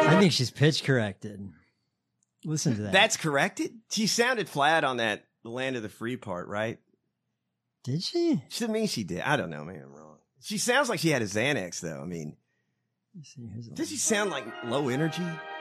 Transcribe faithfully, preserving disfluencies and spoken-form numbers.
I think she's pitch corrected. Listen to that. That's corrected? She sounded flat on that the Land of the Free part, right? Did she? She didn't mean she did. I don't know, man. I'm wrong. She sounds like she had a Xanax, though. I mean, Let's see, here's a does she sound like low energy?